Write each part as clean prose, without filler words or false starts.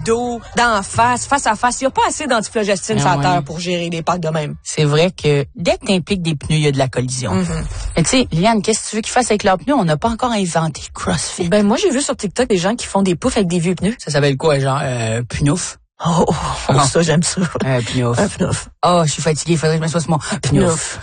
dos, d'en face à face. Il n'y a pas assez d'antiflogestine sur la terre pour gérer des packs de même. C'est vrai que dès que t'impliques des pneus, il y a de la collision. Mais tu sais, Liane, qu'est-ce que tu veux qu'ils fassent avec leurs pneus? On n'a pas encore inventé CrossFit. Ben, moi, j'ai vu sur TikTok des gens qui font des poufs avec des vieux pneus. Ça s'appelle quoi, genre, pneuf? Ça, j'aime ça. Pneuf. Un pneuf. Oh, je suis fatiguée, il faudrait que je me sois sur mon pneuf.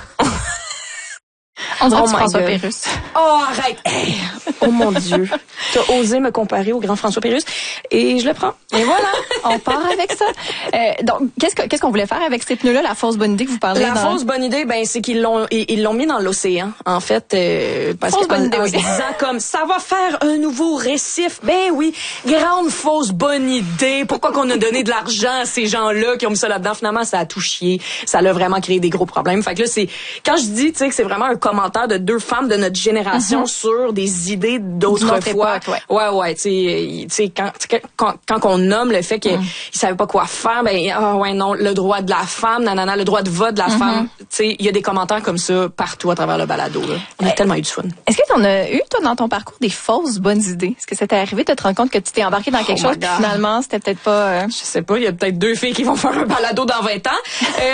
On dirait François Pérusse. Oh, arrête! Oh mon Dieu. T'as osé me comparer au grand François Pérusse et je le prends. Et voilà, on part avec ça. Donc, qu'est-ce qu'on voulait faire avec ces pneus-là, la fausse bonne idée que vous parlez? La fausse bonne idée, ben c'est qu'ils l'ont mis dans l'océan, en fait, parce fausse bonne idée, en se disant comme ça va faire un nouveau récif. Ben oui, grande fausse bonne idée. Pourquoi qu'on a donné de l'argent à ces gens-là qui ont mis ça là-dedans? Finalement, ça a tout chié. Ça l'a vraiment créé des gros problèmes. Fait que là, c'est quand je dis, tu sais, que c'est vraiment un commentaire de deux femmes de notre génération sur des idées d'autrefois. Ouais, tu sais, quand on nomme le fait qu'ils savaient pas quoi faire, ben, non, le droit de la femme, nanana, le droit de vote de la femme, tu sais, il y a des commentaires comme ça partout à travers le balado, là. On a tellement eu du fun. Est-ce que t'en as eu, toi, dans ton parcours, des fausses bonnes idées? Est-ce que ça t'est arrivé de te rendre compte que tu t'es embarqué dans quelque chose, puis finalement, c'était peut-être pas... Je sais pas, il y a peut-être deux filles qui vont faire un balado dans 20 ans.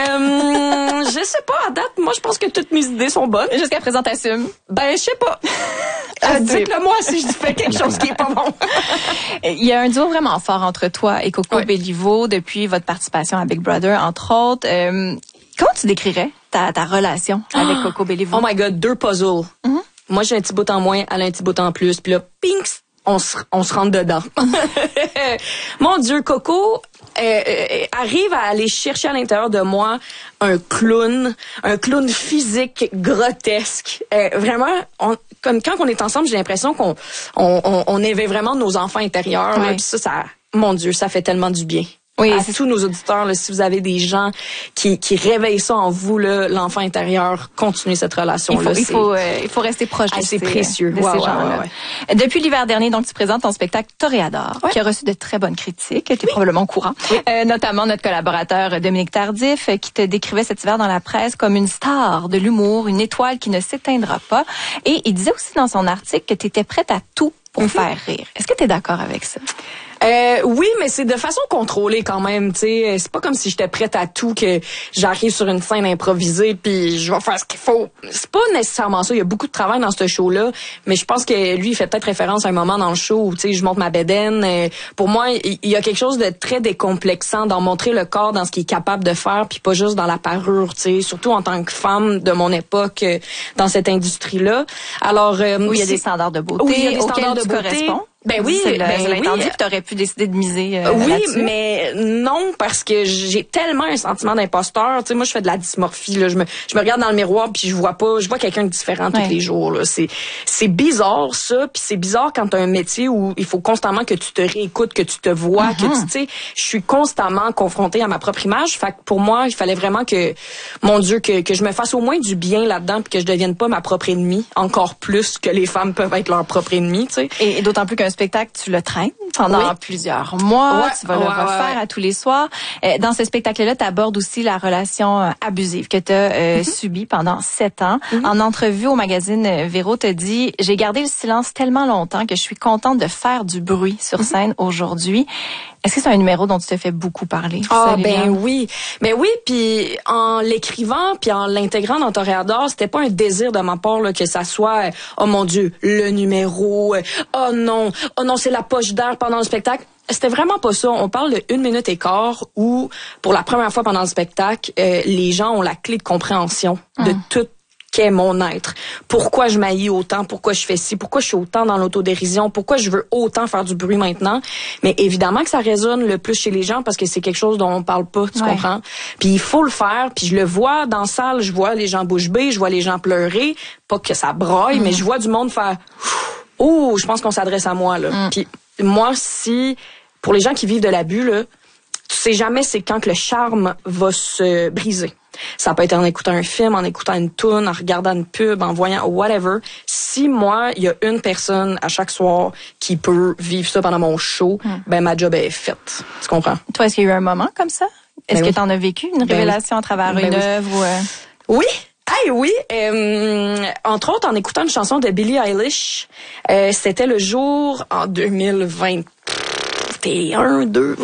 Je sais pas, à date, moi, je pense que toutes mes idées sont bonnes. Jusqu'à présent, t'assumes? Ben, je sais pas. Dites-le moi si je fais quelque chose qui est pas bon. Il y a un duo vraiment fort entre toi et Coco Bellivo depuis votre participation à Big Brother, entre autres. Comment tu décrirais ta relation avec Coco Bellivo? Oh my God, deux puzzles. Moi, j'ai un petit bout en moins, elle a un petit bout en plus. Puis là, pinks, on se rentre dedans. Mon Dieu, Coco arrive à aller chercher à l'intérieur de moi un clown physique grotesque. Vraiment, comme quand on est ensemble, j'ai l'impression qu'on éveille vraiment nos enfants intérieurs. Puis ça, mon Dieu, ça fait tellement du bien. Oui, à tous nos auditeurs, là, si vous avez des gens qui réveillent ça en vous, là, l'enfant intérieur, continuez cette relation-là. Il faut rester proche de c'est précieux. De ces gens-là. Depuis l'hiver dernier, donc, tu présentes ton spectacle Toréador, qui a reçu de très bonnes critiques. Tu es probablement au courant. Notamment notre collaborateur Dominique Tardif, qui te décrivait cet hiver dans la presse comme une star de l'humour, une étoile qui ne s'éteindra pas. Et il disait aussi dans son article que tu étais prête à tout pour faire rire. Est-ce que tu es d'accord avec ça? Oui, mais c'est de façon contrôlée quand même, tu sais. C'est pas comme si j'étais prête à tout, que j'arrive sur une scène improvisée puis je vais faire ce qu'il faut. C'est pas nécessairement ça. Il y a beaucoup de travail dans ce show-là, mais je pense que lui, il fait peut-être référence à un moment dans le show où, tu sais, je montre ma bédaine. Pour moi, il y a quelque chose de très décomplexant dans montrer le corps dans ce qu'il est capable de faire puis pas juste dans la parure, tu sais. Surtout en tant que femme de mon époque dans cette industrie-là. Alors, où il y a des standards de beauté, il y a des standards de beauté. Corresponds. Ben oui, c'est l'intendu que t'aurais pu décider de miser oui, là-dessus. mais non, parce que j'ai tellement un sentiment d'imposteur. Tu sais, moi, je fais de la dysmorphie. Là. Je me regarde dans le miroir puis je vois quelqu'un de différent tous les jours. Là. C'est bizarre ça, puis c'est bizarre quand t'as un métier où il faut constamment que tu te réécoutes, que tu te vois, que tu sais, je suis constamment confrontée à ma propre image. Fait que pour moi, il fallait vraiment que, mon Dieu, que je me fasse au moins du bien là-dedans, puis que je devienne pas ma propre ennemie, encore plus que les femmes peuvent être leur propre ennemie. Tu sais. Et d'autant plus qu'un spectacle, tu le traînes pendant plusieurs mois, tu vas le refaire à tous les soirs. Dans ce spectacle-là, tu abordes aussi la relation abusive que tu as subie pendant 7 ans. En entrevue au magazine Véro, te dit « J'ai gardé le silence tellement longtemps que je suis contente de faire du bruit sur scène aujourd'hui. » Est-ce que c'est un numéro dont tu te fais beaucoup parler? Ben oui. Mais oui, puis en l'écrivant puis en l'intégrant dans Toréador, c'était pas un désir de ma part là, que ça soit oh mon Dieu, le numéro, oh non, c'est la poche d'air pendant le spectacle. C'était vraiment pas ça. On parle de 1 minute et quart où, pour la première fois pendant le spectacle, les gens ont la clé de compréhension de tout qu'est mon être. Pourquoi je m'haïs autant, pourquoi je fais ci, pourquoi je suis autant dans l'autodérision, pourquoi je veux autant faire du bruit maintenant. Mais évidemment que ça résonne le plus chez les gens parce que c'est quelque chose dont on parle pas, tu comprends? Puis il faut le faire, puis je le vois dans la salle, je vois les gens bouche bée, je vois les gens pleurer, pas que ça broille, mais je vois du monde faire « Oh, je pense qu'on s'adresse à moi, là. » Puis moi, pour les gens qui vivent de l'abus, là, tu sais jamais c'est quand que le charme va se briser. Ça peut être en écoutant un film, en écoutant une toune, en regardant une pub, en voyant whatever. Si moi, il y a une personne à chaque soir qui peut vivre ça pendant mon show, ben ma job est faite. Tu comprends? Toi, est-ce qu'il y a eu un moment comme ça? Est-ce que t'en as vécu une révélation à travers une œuvre? Oui. Hey, oui, entre autres en écoutant une chanson de Billie Eilish, c'était le jour en 2021, 2.